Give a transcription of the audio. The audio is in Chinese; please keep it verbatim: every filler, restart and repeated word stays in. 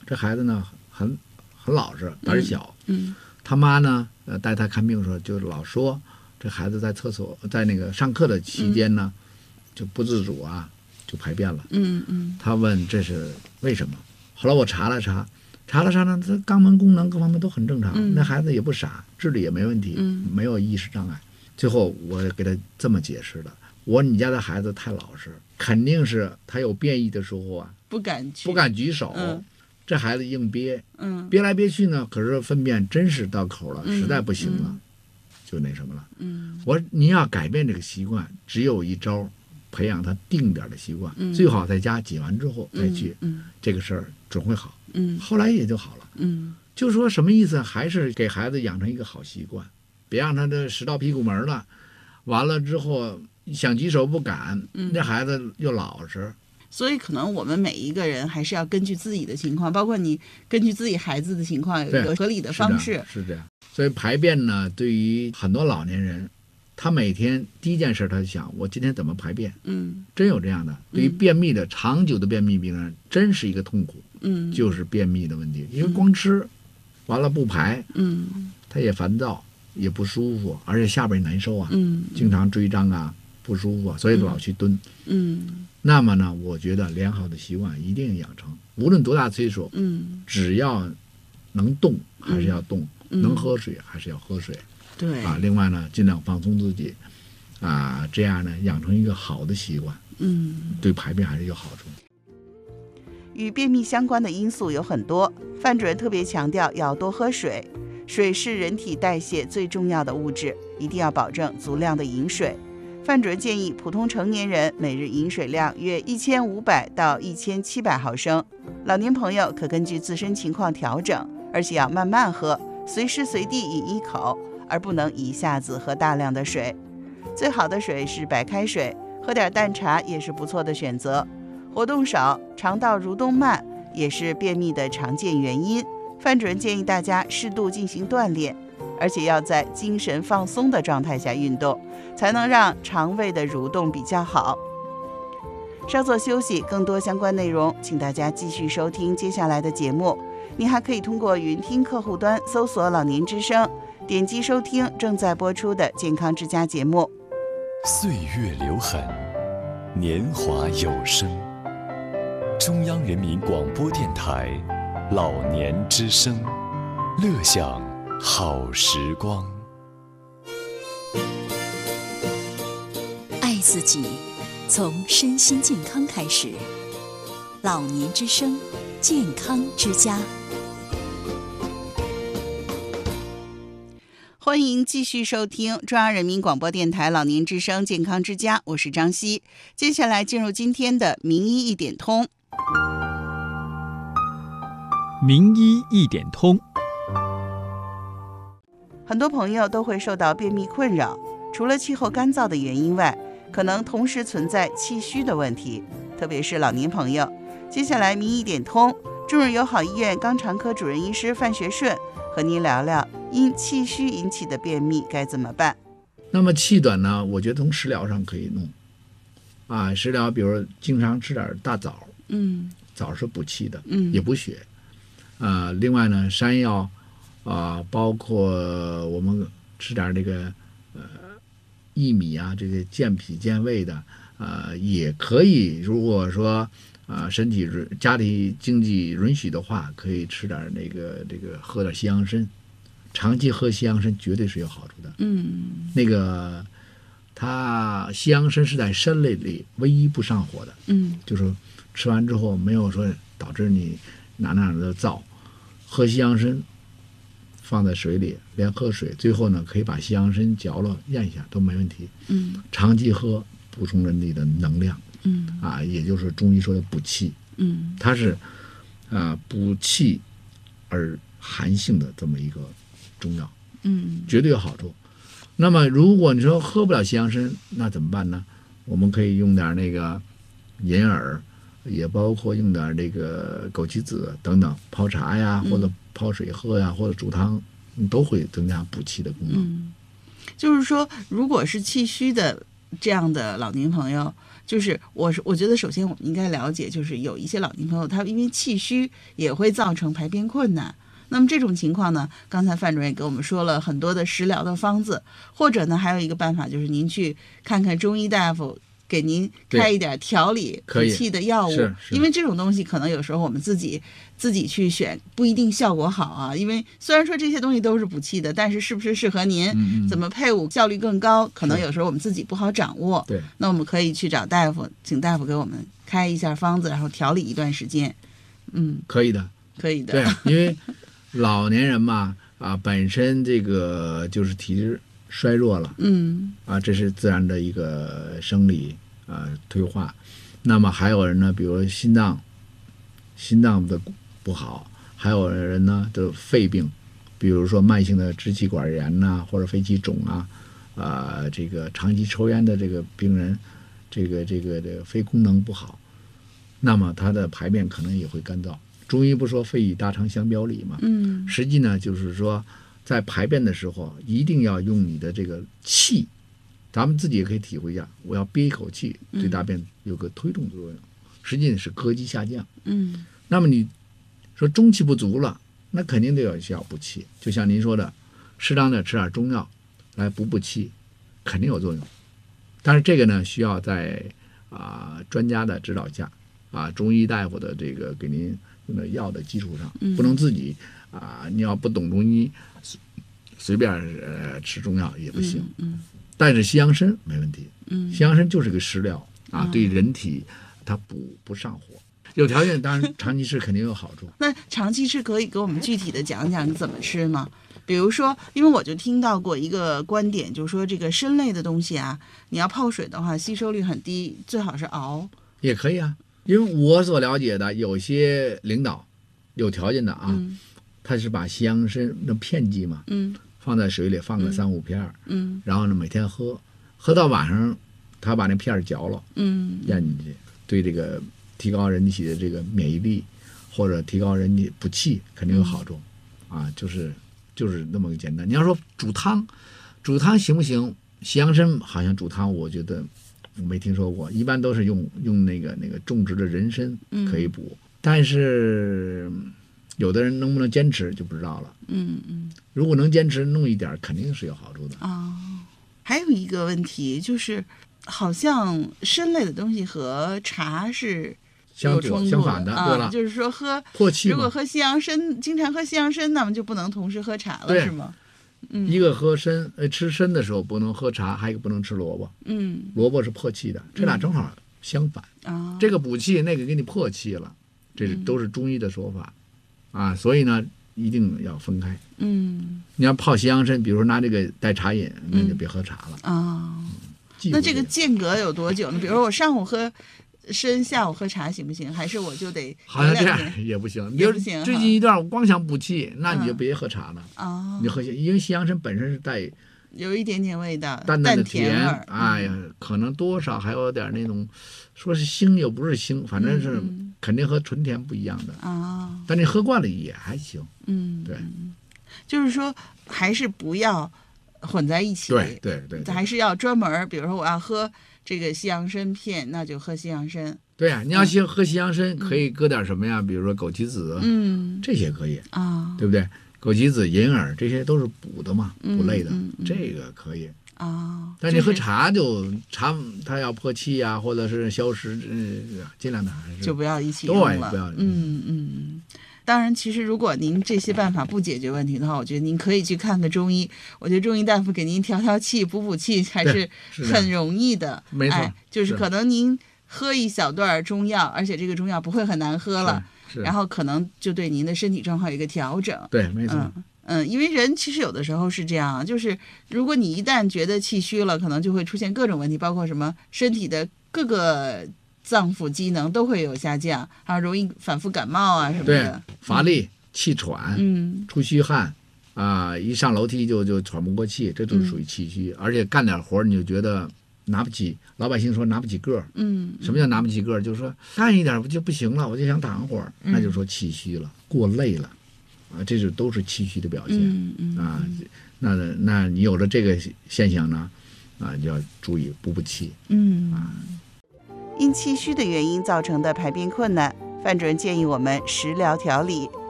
这孩子呢很很老实，胆小。 嗯， 他妈呢，呃，带他看病的时候就老说，这孩子在厕所，在那个上课的期间呢，嗯、就不自主啊，就排便了。 嗯嗯。 他问这是为什么？后来我查了查，查了查呢，他肛门功能各方面都很正常， 嗯、 那孩子也不傻，智力也没问题， 嗯、 没有意识障碍。最后我给他这么解释的：我说你家的孩子太老实，肯定是他有变异的时候啊， 不敢举， 不敢举手。 嗯这孩子硬憋， 嗯， 憋来憋去呢，可是粪便真是到口了， 嗯、 实在不行了， 嗯、 就那什么了。 嗯， 我说您要改变这个习惯，只有一招，培养他定点的习惯， 嗯、 最好在家挤完之后再去， 嗯， 这个事儿准会好。 嗯， 后来也就好了。 嗯， 就说什么意思？还是给孩子养成一个好习惯，别让他这屎到屁股门了，完了之后想举手不敢， 嗯、 这孩子又老实。 所以可能我们每一个人还是要根据自己的情况，包括你根据自己孩子的情况有一个合理的方式。 是这样。所以排便呢，对于很多老年人，他每天第一件事他就想，我今天怎么排便？ 嗯， 真有这样的。对于便秘的、嗯、长久的便秘病人，真是一个痛苦。 嗯， 就是便秘的问题，因为光吃，嗯、完了不排， 嗯， 他也烦躁，也不舒服，而且下边也难受啊， 嗯， 经常追张啊，不舒服啊，所以老去蹲。 嗯。 那么呢，我觉得良好的习惯一定养成，无论多大岁数， 嗯， 只要能动还是要动， 嗯、 能喝水还是要喝水， 对啊。另外呢，尽量放松自己，啊，这样呢，养成一个好的习惯， 嗯， 对排便还是有好处。 与便秘相关的因素有很多，范主任特别强调要多喝水，水是人体代谢最重要的物质，一定要保证足量的饮水。范主任建议普通成年人每日饮水量约一千五百到一千七百毫升，老年朋友可根据自身情况调整，而且要慢慢喝，随时随地饮一口，而不能一下子喝大量的水。最好的水是白开水，喝点淡茶也是不错的选择。活动少、肠道蠕动慢也是便秘的常见原因，范主任建议大家适度进行锻炼，而且要在精神放松的状态下运动，才能让肠胃的蠕动比较好。稍作休息，更多相关内容请大家继续收听接下来的节目。您还可以通过云听客户端搜索老年之声，点击收听正在播出的健康之家节目。 岁月留痕，年华有声。中央人民广播电台老年之声，乐享好时光。 爱自己，从身心健康开始。老年之声，健康之家。 欢迎继续收听中央人民广播电台老年之声健康之家，我是张希。接下来进入今天的名医一点通。 名医一点通。 很多朋友都会受到便秘困扰，除了气候干燥的原因外，可能同时存在气虚的问题，特别是老年朋友。接下来名医一点通，中日友好医院肛肠科主任医师范学顺和您聊聊因气虚引起的便秘该怎么办。 那么气短呢，我觉得从食疗上可以弄啊，食疗比如经常吃点大枣， 嗯， 枣是补气的， 嗯， 也补血啊。另外呢，山药啊，包括我们吃点这个呃薏米啊，这个健脾健胃的啊，也可以。如果说啊，身体家里经济允许的话，可以吃点那个这个喝点西洋参，长期喝西洋参绝对是有好处的。 嗯， 那个它西洋参是在参类里唯一不上火的。 嗯， 就是吃完之后没有说导致你哪哪的燥。喝西洋参放在水里，连喝水，最后呢可以把西洋参嚼了咽一下都没问题。 嗯， 长期喝补充人体的能量。 嗯啊，也就是中医说的补气， 嗯， 它是啊补气而寒性的这么一个中药， 嗯， 绝对有好处。那么如果你说喝不了西洋参，那怎么办呢？我们可以用点那个银耳，也包括用点那个枸杞子等等，泡茶呀，或者泡水喝呀，或者煮汤，都会增加补气的功能。 嗯，就是说，如果是气虚的这样的老年朋友，就是我是我觉得首先我们应该了解，就是有一些老年朋友他因为气虚也会造成排便困难。那么这种情况呢，刚才范主任也给我们说了很多的食疗的方子，或者呢还有一个办法就是您去看看中医大夫，给您开一点调理补气的药物，因为这种东西可能有时候我们自己自己去选不一定效果好啊。因为虽然说这些东西都是补气的，但是是不是适合您，嗯嗯怎么配伍效率更高，可能有时候我们自己不好掌握。对，那我们可以去找大夫，请大夫给我们开一下方子，然后调理一段时间。嗯， 可以的， 可以的。 对，因为老年人嘛，啊，本身这个就是体质衰弱了，嗯，啊，这是自然的一个生理啊退化。那么还有人呢，比如心脏，心脏的不好，还有人呢的肺病，比如说慢性的支气管炎呐、啊，或者肺气肿啊，啊，这个长期抽烟的这个病人，这个这个这个肺功能不好，那么他的排便可能也会干燥。中医不说肺与大肠相表里嘛，嗯，实际呢就是说，在排便的时候一定要用你的这个气，咱们自己也可以体会一下，我要憋一口气，对大便有个推动作用，实际是膈肌下降，嗯，那么你说中气不足了，那肯定得要需要补气，就像您说的，适当的吃点中药来补补气，肯定有作用，但是这个呢需要在啊、呃、专家的指导下，啊中医大夫的这个给您用的药的基础上，不能自己啊、呃，你要不懂中医，随便呃吃中药也不行。嗯嗯、但是西洋参没问题，嗯、西洋参就是个食疗啊，嗯、对人体它补不上火。有条件当然长期吃肯定有好处。 那长期吃可以给我们具体的讲讲怎么吃吗？比如说，因为我就听到过一个观点，就是说这个参类的东西啊，你要泡水的话，吸收率很低，最好是熬。 也可以啊。因为我所了解的，有些领导有条件的啊，嗯、他是把西洋参那片剂嘛，嗯、放在水里放个三五片，嗯、然后呢每天喝，喝到晚上，他把那片嚼了，嗯、咽进去，对这个提高人体的这个免疫力，或者提高人体补气肯定有好处，嗯、啊，就是就是那么个简单。你要说煮汤，煮汤行不行？西洋参好像煮汤，我觉得。没听说过，一般都是用用那个那个种植的人参可以补，嗯、但是有的人能不能坚持就不知道了。嗯嗯，如果能坚持弄一点，肯定是有好处的。 哦，还有一个问题就是，好像参类的东西和茶是有冲突相反的，对了， 啊，就是说喝破气， 如果喝西洋参，经常喝西洋参，那么就不能同时喝茶了，是吗？ 嗯、一个喝参，呃，吃参的时候不能喝茶，还有一个不能吃萝卜。嗯，萝卜是破气的，这俩正好相反。啊、嗯，这个补气，那个给你破气了，这是都是中医的说法，嗯、啊，所以呢，一定要分开。嗯，你要泡西洋参，比如说拿这个代茶饮，那就别喝茶了。啊、 嗯，嗯、那这个间隔有多久呢？比如说我上午喝参，下午喝茶行不行？还是我就得好像这样也不行， 也不行。 最近一段我光想补气，那你就别喝茶了。哦、嗯，你喝西，因为西洋参本身是带有一点点味道， 淡淡的甜味儿。哎呀，可能多少还有点那种，说是腥又不是腥，反正是肯定和纯甜不一样的。啊、嗯，但你喝惯了也还行。嗯，对， 就是说还是不要混在一起。 对对 对, 对， 还是要专门，比如说我要喝这个西洋参片，那就喝西洋参。 对啊，你要去喝西洋参，嗯、可以搁点什么呀？比如说枸杞子，嗯，这些可以啊，哦、对不对？枸杞子、银耳这些都是补的嘛，补类的，嗯嗯、这个可以啊。哦、但你喝茶就茶，它要破气啊，或者是消食，呃，尽量的还是就不要一起用了。 对，不要。 嗯嗯。当然，其实如果您这些办法不解决问题的话，我觉得您可以去看看中医。我觉得中医大夫给您调调气、补补气还是很容易的。 没错， 哎，就是可能您喝一小段中药，而且这个中药不会很难喝了，然后可能就对您的身体状况有一个调整。 对，没错。 嗯嗯，因为人其实有的时候是这样，就是如果你一旦觉得气虚了，可能就会出现各种问题，包括什么身体的各个脏腑机能都会有下降，还有容易反复感冒啊什么的， 对，乏力、气喘，嗯，出虚汗啊、呃，一上楼梯就就喘不过气，这都是属于气虚，嗯、而且干点活你就觉得拿不起，老百姓说拿不起个儿，嗯，什么叫拿不起个儿？就是说干一点不就不行了，我就想躺会儿，那就说气虚了，过累了。啊，这就都是气虚的表现，嗯嗯、啊，那那你有了这个现象呢， 啊，就要注意补补气。 嗯，因气虚的原因造成的排便困难，范主任建议我们食疗调理，